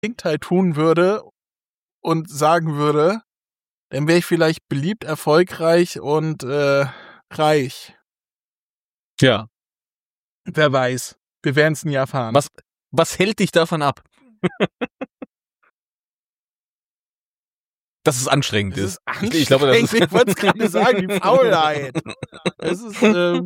Gegenteil tun würde und sagen würde, dann wäre ich vielleicht beliebt, erfolgreich und reich. Ja. Wer weiß. Wir werden es nie erfahren. Was hält dich davon ab? Dass es anstrengend ist. Ich glaube, das ist. Ich wollte es gerade sagen, die Faulheit. Das ist.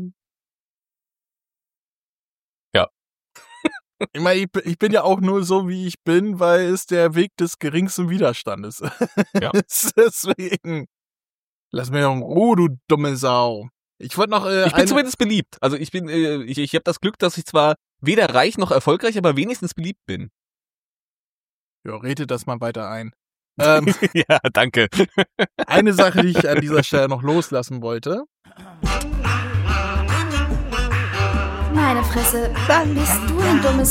Ja. Ich meine, ich bin ja auch nur so, wie ich bin, weil es der Weg des geringsten Widerstandes ist. Ja. Deswegen. Lass mich doch in Ruhe, du dumme Sau. Ich wollte noch. Ich bin zumindest beliebt. Also ich habe das Glück, dass ich zwar weder reich noch erfolgreich, aber wenigstens beliebt bin. Ja, redet das mal weiter ein. Ja, danke. Eine Sache, die ich an dieser Stelle noch loslassen wollte. Meine Fresse, bist du ein dummes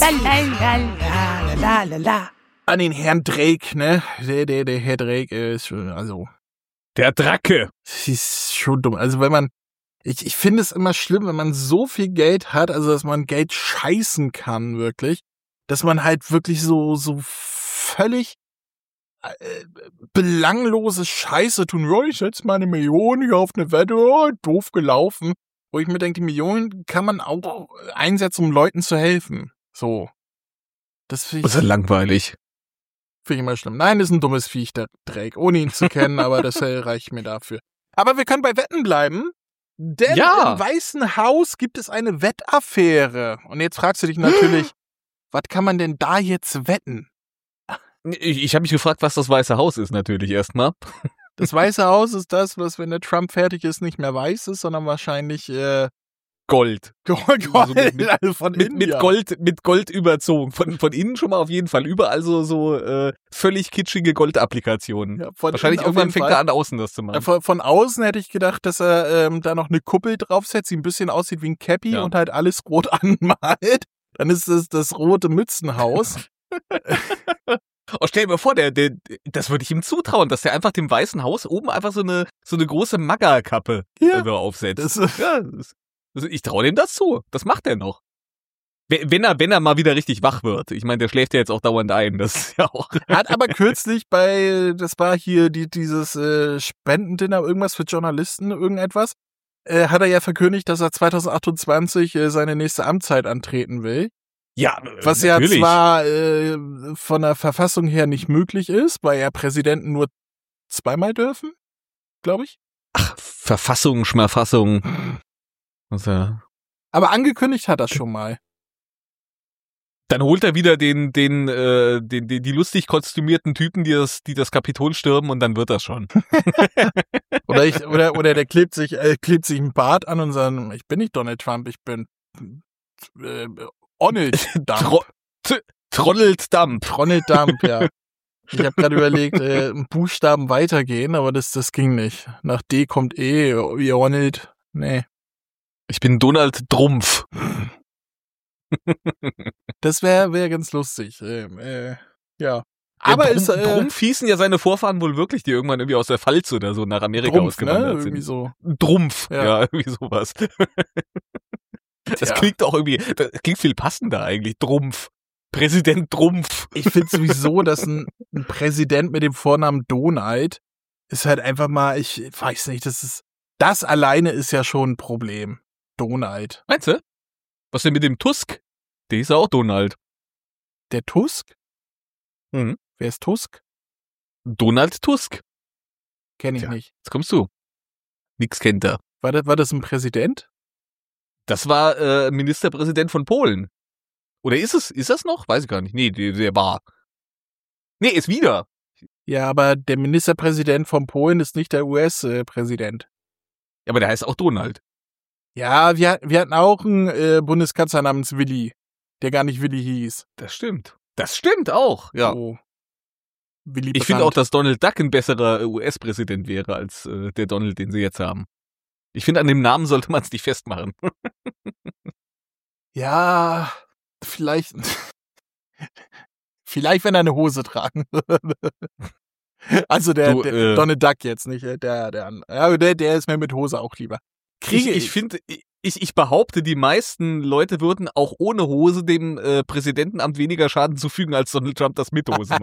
An den Herrn Drake, ne? Der Herr Drake ist schon, also. Der Dracke. Ist schon dumm. Also wenn man, ich finde es immer schlimm, wenn man so viel Geld hat, also dass man Geld scheißen kann, wirklich, dass man halt wirklich so völlig belanglose Scheiße tun. Ja, ich setze mal 1 Million hier auf eine Wette, oh, doof gelaufen. Wo ich mir denke, die Millionen kann man auch einsetzen, um Leuten zu helfen. So. Das finde ich. Das ist ja langweilig. Finde ich immer schlimm. Nein, das ist ein dummes Viech, der Drake, ohne ihn zu kennen, aber das reicht mir dafür. Aber wir können bei Wetten bleiben, denn im Weißen Haus gibt es eine Wettaffäre. Und jetzt fragst du dich natürlich, was kann man denn da jetzt wetten? Ich habe mich gefragt, was das Weiße Haus ist, natürlich erstmal. Das Weiße Haus ist das, was, wenn der Trump fertig ist, nicht mehr weiß ist, sondern wahrscheinlich Gold. Gold, Also also von innen, mit Gold überzogen. Von innen schon mal auf jeden Fall. Überall so völlig kitschige Goldapplikationen. Ja, wahrscheinlich irgendwann fängt er an, außen das zu machen. Von außen hätte ich gedacht, dass er da noch eine Kuppel draufsetzt, die ein bisschen aussieht wie ein Cappy und halt alles rot anmalt. Dann ist es das rote Mützenhaus. Oh, stell dir mal vor, das würde ich ihm zutrauen, dass der einfach dem Weißen Haus oben einfach so eine große Magga-Kappe aufsetzt. Ich traue dem das zu. Das macht er noch. Wenn er mal wieder richtig wach wird. Ich meine, der schläft ja jetzt auch dauernd ein. Das ist ja auch. Hat aber kürzlich das war hier dieses Spendendinner, irgendwas für Journalisten, irgendetwas, hat er ja verkündigt, dass er 2028 seine nächste Amtszeit antreten will. Ja, was natürlich. Ja zwar von der Verfassung her nicht möglich ist, weil ja Präsidenten nur 2-mal dürfen, glaube ich. Ach, Verfassung, Schmerfassung. Aber angekündigt hat er schon mal. Dann holt er wieder die lustig kostümierten Typen, die das Kapitol stürmen, und dann wird das schon. oder der klebt sich einen Bart an und sagt, ich bin nicht Donald Trump, ich bin Donald Dump. Tronald Dump. Tronald Dump, ja. Ich habe gerade überlegt, Buchstaben weitergehen, aber das ging nicht. Nach D kommt E, wie Ronald. Nee. Ich bin Donald Drumpf. Das wäre ganz lustig. Ja. Aber Drumpf hießen ja seine Vorfahren wohl wirklich, die irgendwann irgendwie aus der Pfalz oder so nach Amerika Drumpf, ausgewandert ne? sind. Irgendwie so. Drumpf, ja irgendwie sowas. Das klingt auch irgendwie, das klingt viel passender eigentlich. Drumpf. Präsident Drumpf. Ich finde sowieso, dass ein Präsident mit dem Vornamen Donald ist halt einfach mal, ich weiß nicht, das alleine ist ja schon ein Problem. Donald. Meinst du? Was denn mit dem Tusk? Der ist ja auch Donald. Der Tusk? Mhm. Wer ist Tusk? Donald Tusk. Kenn ich nicht. Jetzt kommst du. Nix kennt er. War das ein Präsident? Das war Ministerpräsident von Polen. Oder ist das noch? Weiß ich gar nicht. Nee, der war. Nee, ist wieder. Ja, aber der Ministerpräsident von Polen ist nicht der US-Präsident. Ja, aber der heißt auch Donald. Ja, wir hatten auch einen Bundeskanzler namens Willi, der gar nicht Willi hieß. Das stimmt. Das stimmt auch, ja. Oh. Willy ich finde auch, dass Donald Duck ein besserer US-Präsident wäre als der Donald, den sie jetzt haben. Ich finde, an dem Namen sollte man es nicht festmachen. Ja, vielleicht, wenn er eine Hose tragen würde. Also der Donald Duck jetzt nicht, der ist mir mit Hose auch lieber. Ich finde, Ich behaupte, die meisten Leute würden auch ohne Hose dem Präsidentenamt weniger Schaden zufügen, als Donald Trump das mit Hose macht.